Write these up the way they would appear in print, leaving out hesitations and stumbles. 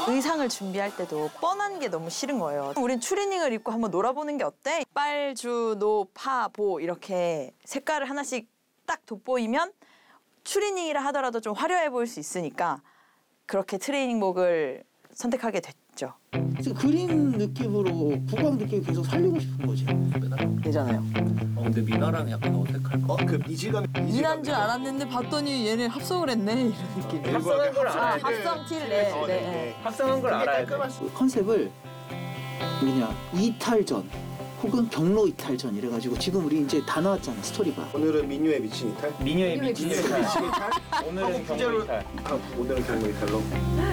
의상을 준비할 때도 뻔한 게 너무 싫은 거예요. 우린 추리닝을 입고 한번 놀아보는 게 어때? 빨, 주, 노, 파, 보 이렇게 색깔을 하나씩 딱 돋보이면 추리닝이라 하더라도 좀 화려해 보일 수 있으니까 그렇게 트레이닝복을 선택하게 됐죠. 그림 느낌으로 국악 느낌 계속 살리고 싶은 거지. 되잖아요. 근데 미나랑 약간 어색할까? 그 미지감. 미난 줄 알았는데 봤더니 얘네 합성을 했네 이런 느낌. 합성한 걸 알아야 돼. 합성 티를 네. 합성한 걸 알아야 돼. 컨셉을 뭐냐 이탈전 혹은 경로 이탈전 이래가지고 지금 우리 이제 다 나왔잖아 스토리가. 오늘은 민요에 미친 이탈. 미녀의 미친 이탈. 이탈. 오늘은 경로 이탈. 오늘은 경로 이탈로.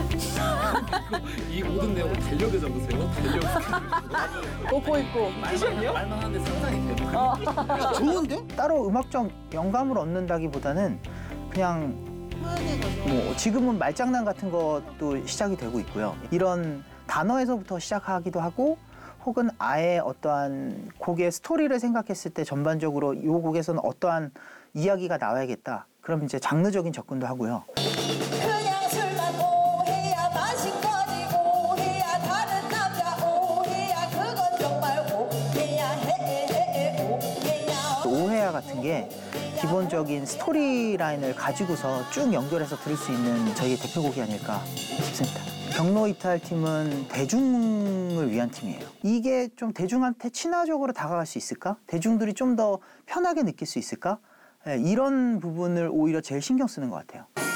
이 모든 내용을 달력에 적으세요. 달력. 옷고 입고. 말만한데 상상이 돼요. 좋은데? 따로 음악적 영감을 얻는다기보다는 그냥 뭐 지금은 말장난 같은 것도 시작이 되고 있고요. 이런 단어에서부터 시작하기도 하고 혹은 아예 어떠한 곡의 스토리를 생각했을 때 전반적으로 이 곡에서는 어떠한 이야기가 나와야겠다. 그럼 이제 장르적인 접근도 하고요. 그냥 술만 오해야 마신거리고 오해야 다른 남자 오해야 그건 정말 오해야 해 오해야 오해야 같은 게 기본적인 스토리라인을 가지고서 쭉 연결해서 들을 수 있는 저희의 대표곡이 아닐까 싶습니다. 경로 이탈 팀은 대중을 위한 팀이에요. 이게 좀 대중한테 친화적으로 다가갈 수 있을까? 대중들이 좀 더 편하게 느낄 수 있을까? 이런 부분을 오히려 제일 신경 쓰는 것 같아요.